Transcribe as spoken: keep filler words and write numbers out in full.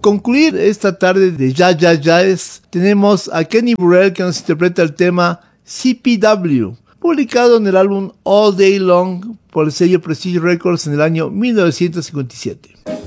concluir esta tarde de Ya Ya Jazz, tenemos a Kenny Burrell que nos interpreta el tema C P W, publicado en el álbum All Day Long por el sello Prestige Records en el año mil novecientos cincuenta y siete.